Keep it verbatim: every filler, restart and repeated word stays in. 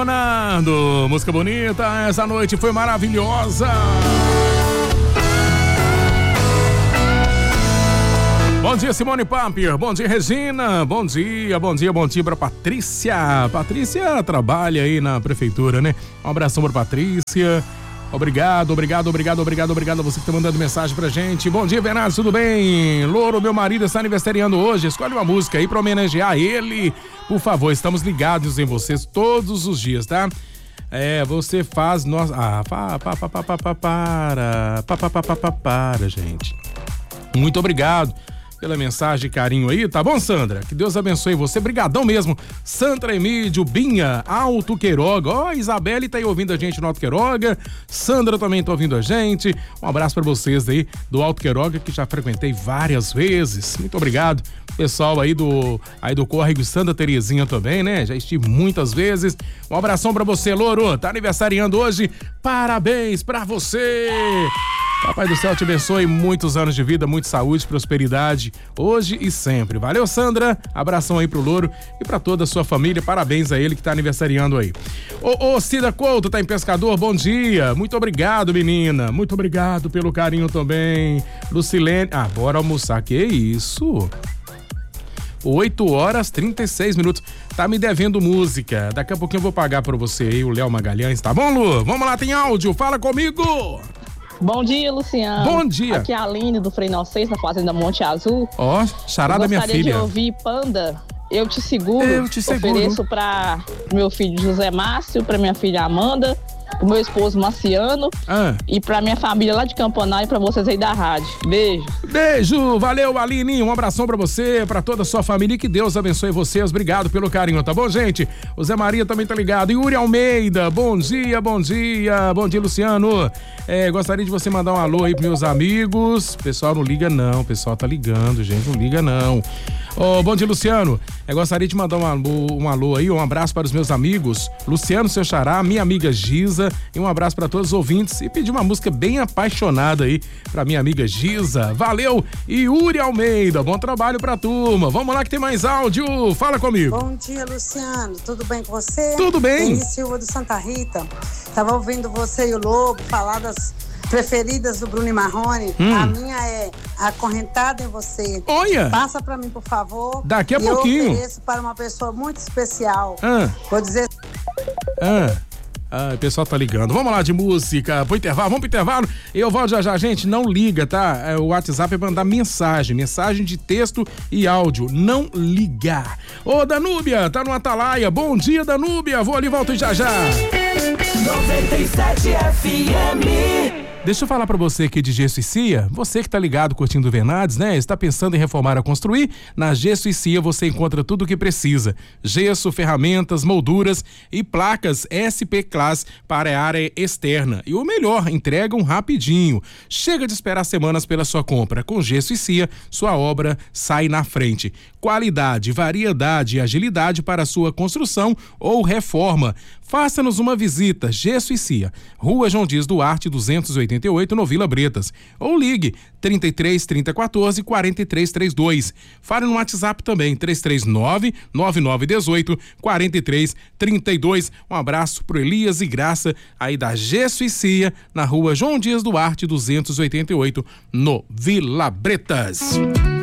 Leonardo, música bonita, essa noite foi maravilhosa. Bom dia, Simone Papier. Bom dia, Regina. Bom dia, bom dia, bom dia pra Patrícia. Patrícia trabalha aí na prefeitura, né? Um abração pra Patrícia. Obrigado, obrigado, obrigado, obrigado, obrigado a você que tá mandando mensagem pra gente. Bom dia, Bernardo, tudo bem? Louro, meu marido está aniversariando hoje. Escolhe uma música aí pra homenagear ele. Por favor, estamos ligados em vocês todos os dias, tá? É, você faz... Nós... Ah, pa, pa, pa, pa, pa, pa, para, pa, pa, pa, pa, pa, para, gente. Muito obrigado pela mensagem e carinho aí, tá bom, Sandra? Que Deus abençoe você, brigadão mesmo. Sandra Emílio Binha, Alto Queiroga. Ó, oh, Isabelle tá aí ouvindo a gente no Alto Queiroga. Sandra também tá ouvindo a gente. Um abraço pra vocês aí do Alto Queiroga, que já frequentei várias vezes. Muito obrigado. Pessoal aí do, aí do Córrego Santa Terezinha também, né? Já estive muitas vezes. Um abração pra você, Louro. Tá aniversariando hoje. Parabéns pra você. Papai do céu te abençoe, muitos anos de vida, muita saúde, prosperidade, hoje e sempre. Valeu, Sandra, abração aí pro Louro e pra toda a sua família, parabéns a ele que tá aniversariando aí. Ô, ô, Cida Couto, tá em Pescador, bom dia, muito obrigado, menina, muito obrigado pelo carinho também. Lucilene, ah, bora almoçar, que isso? oito horas e trinta e seis minutos. Tá me devendo música. Daqui a pouquinho eu vou pagar pra você aí, o Léo Magalhães, tá bom, Lu? Vamos lá, tem áudio, fala comigo! Bom dia, Luciano. Bom dia. Aqui é a Aline do Freinal seis, na Fazenda Monte Azul. Ó, oh, charada minha filha. Gostaria de ouvir Panda, Eu Te Seguro. Eu Te Seguro. Ofereço para meu filho José Márcio, para minha filha Amanda, pro meu esposo Marciano ah. e pra minha família lá de Camponá e pra vocês aí da rádio. Beijo. Beijo, valeu, Aline, um abração pra você, pra toda a sua família e que Deus abençoe vocês, obrigado pelo carinho, tá bom, gente? O Zé Maria também tá ligado. Yuri Almeida, bom dia, bom dia, bom dia, Luciano. É, gostaria de você mandar um alô aí pros meus amigos. Pessoal, não liga não, o pessoal tá ligando, gente, não liga não. Oh, bom dia, Luciano. Eu gostaria de mandar um alô, um alô aí, um abraço para os meus amigos Luciano, seu xará, minha amiga Giza, e um abraço para todos os ouvintes e pedir uma música bem apaixonada aí para minha amiga Giza. Valeu! E Yuri Almeida, bom trabalho pra turma. Vamos lá que tem mais áudio. Fala comigo. Bom dia, Luciano. Tudo bem com você? Tudo bem. Denis Silva do Santa Rita. Tava ouvindo você e o Lobo falar das preferidas do Bruno e Marrone. Hum. A minha é Acorrentada em Você. Olha! Passa pra mim, por favor. Daqui a e pouquinho. Eu ofereço para uma pessoa muito especial. Ah. Vou dizer... Ah. Ah, o pessoal tá ligando. Vamos lá de música, pro intervalo, vamos pro intervalo. Eu volto já já, gente, não liga, tá? É, o WhatsApp é pra mandar mensagem, mensagem de texto e áudio, não ligar. Ô, Danúbia, tá no Atalaia, bom dia, Danúbia, vou ali, volto já já. noventa e sete F M. Deixa eu falar pra você aqui de Gesso e Cia, você que tá ligado curtindo Vernades, né? Está pensando em reformar ou construir? Na Gesso e Cia você encontra tudo o que precisa. Gesso, ferramentas, molduras e placas S P Class para a área externa. E o melhor, entregam rapidinho. Chega de esperar semanas pela sua compra. Com Gesso e Cia, sua obra sai na frente. Qualidade, variedade e agilidade para a sua construção ou reforma. Faça-nos uma visita, Gesso e Cia, Rua João Dias Duarte, duzentos e oitenta e oito, no Vila Bretas. Ou ligue trinta e três, trinta, quatorze, quarenta e três, trinta e dois. Fale no WhatsApp também, três três nove, nove nove um oito, quarenta e três, trinta e dois. Um abraço pro Elias e Graça, aí da Gesso e Cia, na Rua João Dias Duarte, duzentos e oitenta e oito, no Vila Bretas.